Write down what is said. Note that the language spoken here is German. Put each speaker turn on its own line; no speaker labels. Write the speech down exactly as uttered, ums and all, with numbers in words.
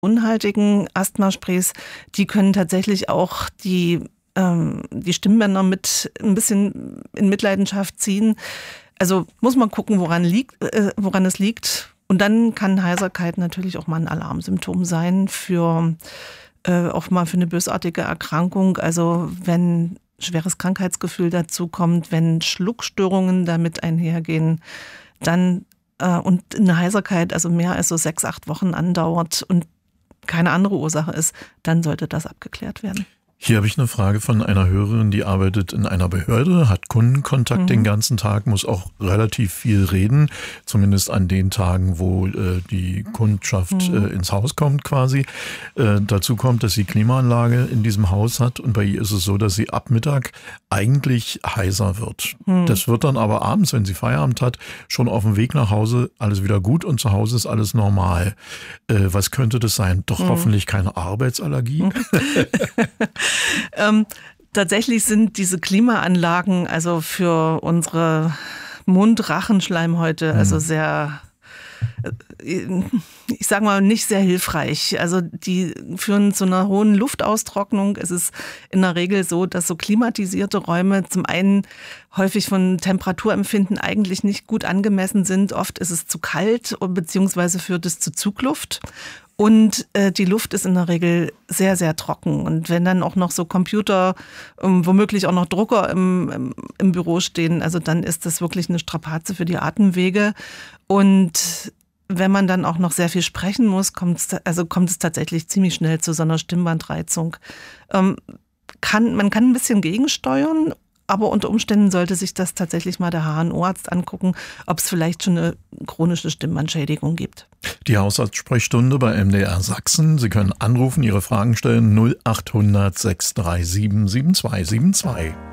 unhaltigen Asthmasprays, die können tatsächlich auch die, ähm, die Stimmbänder mit ein bisschen in Mitleidenschaft ziehen. Also muss man gucken, woran, liegt, äh, woran es liegt. Und dann kann Heiserkeit natürlich auch mal ein Alarmsymptom sein für äh, auch mal für eine bösartige Erkrankung. Also wenn schweres Krankheitsgefühl dazu kommt, wenn Schluckstörungen damit einhergehen, dann äh, und eine Heiserkeit also mehr als so sechs, acht Wochen andauert und keine andere Ursache ist, dann sollte das abgeklärt werden.
Hier habe ich eine Frage von einer Hörerin, die arbeitet in einer Behörde, hat Kundenkontakt mhm. den ganzen Tag, muss auch relativ viel reden, zumindest an den Tagen, wo äh, die Kundschaft mhm. äh, ins Haus kommt quasi. Äh, dazu kommt, dass sie Klimaanlage in diesem Haus hat und bei ihr ist es so, dass sie ab Mittag eigentlich heiser wird. Mhm. Das wird dann aber abends, wenn sie Feierabend hat, schon auf dem Weg nach Hause alles wieder gut und zu Hause ist alles normal. Äh, was könnte das sein? Doch mhm. hoffentlich keine Arbeitsallergie? Mhm.
Ähm, tatsächlich sind diese Klimaanlagen also für unsere Mund-Rachen-Schleimhäute also sehr, äh, ich sag mal, nicht sehr hilfreich. Also die führen zu einer hohen Luftaustrocknung. Es ist in der Regel so, dass so klimatisierte Räume zum einen häufig von Temperaturempfinden eigentlich nicht gut angemessen sind. Oft ist es zu kalt beziehungsweise führt es zu Zugluft. Und äh, die Luft ist in der Regel sehr, sehr trocken. Und wenn dann auch noch so Computer, ähm, womöglich auch noch Drucker im, im, im Büro stehen, also dann ist das wirklich eine Strapaze für die Atemwege. Und wenn man dann auch noch sehr viel sprechen muss, kommt es, also kommt es tatsächlich ziemlich schnell zu so einer Stimmbandreizung. Ähm, kann, man kann ein bisschen gegensteuern, aber unter Umständen sollte sich das tatsächlich mal der H N O-Arzt angucken, ob es vielleicht schon eine chronische Stimmbandschädigung gibt.
Die Hausarzt-Sprechstunde bei M D R Sachsen. Sie können anrufen, Ihre Fragen stellen null acht hundert sechs drei sieben sieben zwei sieben zwei.